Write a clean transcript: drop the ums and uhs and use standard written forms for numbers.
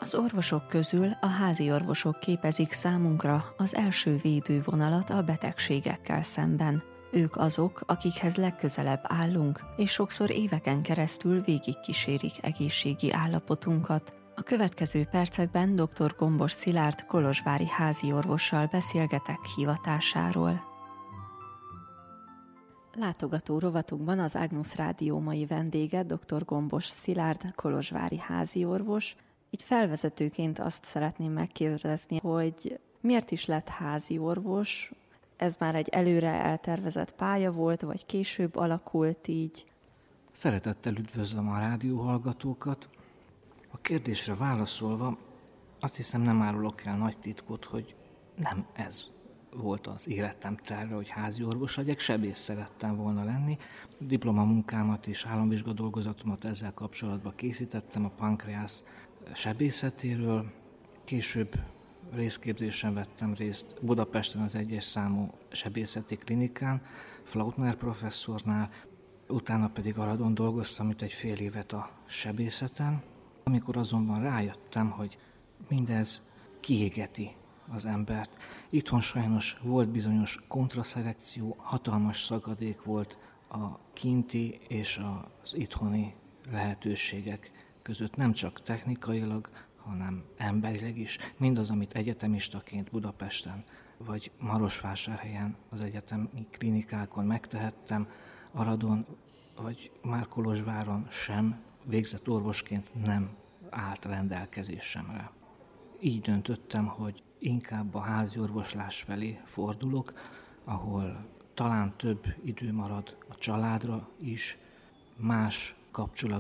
Az orvosok közül a házi orvosok képezik számunkra az első védővonalat a betegségekkel szemben. Ők azok, akikhez legközelebb állunk, és sokszor éveken keresztül végigkísérik egészségi állapotunkat. A következő percekben dr. Gombos Szilárd kolozsvári házi orvossal beszélgetek hivatásáról. Látogató rovatunkban az Ágnusz Rádió mai vendége dr. Gombos Szilárd kolozsvári házi orvos. Így felvezetőként azt szeretném megkérdezni, hogy miért is lett házi orvos? Ez már egy előre eltervezett pálya volt, vagy később alakult így? Szeretettel üdvözlöm a rádióhallgatókat. A kérdésre válaszolva azt hiszem, nem árulok el nagy titkot, hogy nem ez volt az életem terve, hogy házi orvos legyek, sebész szerettem volna lenni. Diplomamunkámat és államvizsgadolgozatomat ezzel kapcsolatban készítettem a pankreász sebészetéről. Később részképzésen vettem részt Budapesten az 1-es számú sebészeti klinikán, Flautner professzornál, utána pedig Aradon dolgoztam itt egy fél évet a sebészeten. Amikor azonban rájöttem, hogy mindez kiégeti az embert. Itthon sajnos volt bizonyos kontraszelekció, hatalmas szakadék volt a kinti és az itthoni lehetőségek között, nem csak technikailag, hanem emberileg is. Mindaz, amit egyetemistaként Budapesten vagy Marosvásárhelyen az egyetemi klinikákon megtehettem, Aradon vagy már Kolozsváron sem, végzett orvosként nem állt rendelkezésemre. Így döntöttem, hogy inkább a házi orvoslás felé fordulok, ahol talán több idő marad a családra is, más kapcsolat